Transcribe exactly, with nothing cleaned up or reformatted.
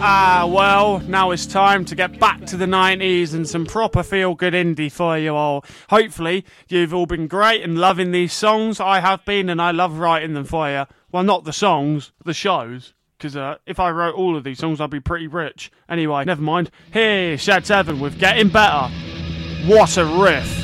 Ah, well, now it's time to get back to the nineties and some proper feel-good indie for you all. Hopefully, you've all been great and loving these songs. I have been, and I love writing them for you. Well, not the songs, the shows. Because uh, if I wrote all of these songs, I'd be pretty rich. Anyway, never mind. Here's Shad Seven with Getting Better. What a riff.